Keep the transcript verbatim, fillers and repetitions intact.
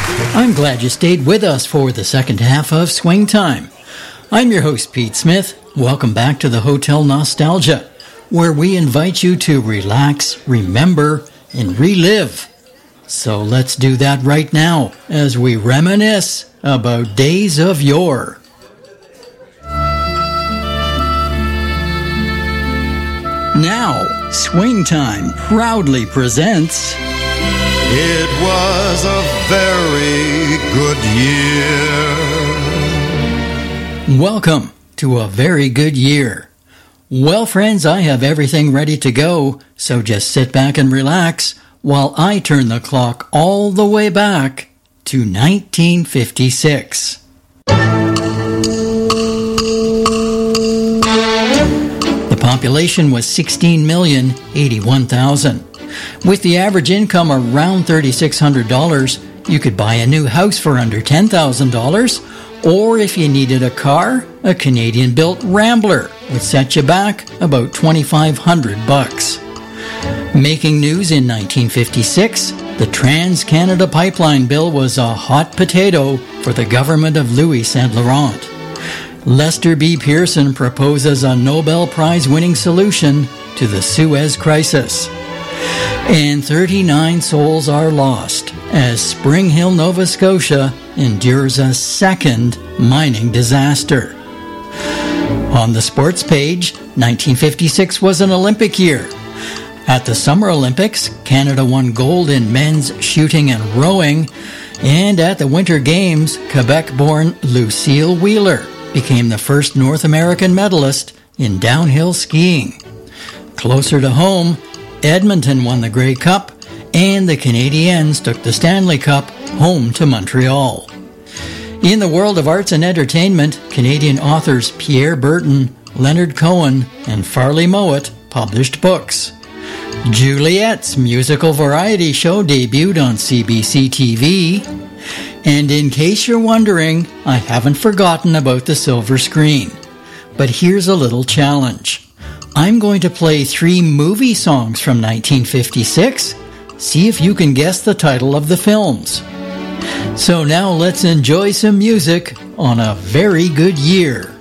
I'm glad you stayed with us for the second half of Swing Time. I'm your host, Pete Smith. Welcome back to the Hotel Nostalgia, where we invite you to relax, remember, and relive. So let's do that right now as we reminisce about days of yore. Now, Swing Time proudly presents... It was a very good year. Welcome to a very good year. Well, friends, I have everything ready to go, so just sit back and relax while I turn the clock all the way back to nineteen fifty-six. The population was sixteen million eighty-one thousand. With the average income around three thousand six hundred dollars, you could buy a new house for under ten thousand dollars, or if you needed a car, a Canadian-built Rambler would set you back about twenty-five hundred bucks. Making news in nineteen fifty-six, the Trans-Canada Pipeline Bill was a hot potato for the government of Louis Saint Laurent. Lester B. Pearson proposes a Nobel Prize-winning solution to the Suez Crisis. And thirty-nine souls are lost as Spring Hill, Nova Scotia endures a second mining disaster. On the sports page, nineteen fifty-six was an Olympic year. At the Summer Olympics, Canada won gold in men's shooting and rowing, and at the Winter Games, Quebec-born Lucille Wheeler became the first North American medalist in downhill skiing. Closer to home, Edmonton won the Grey Cup, and the Canadiens took the Stanley Cup home to Montreal. In the world of arts and entertainment, Canadian authors Pierre Berton, Leonard Cohen, and Farley Mowat published books. Juliet's musical variety show debuted on C B C T V. And in case you're wondering, I haven't forgotten about the silver screen. But here's a little challenge. I'm going to play three movie songs from nineteen fifty-six. See if you can guess the title of the films. So now let's enjoy some music on a very good year.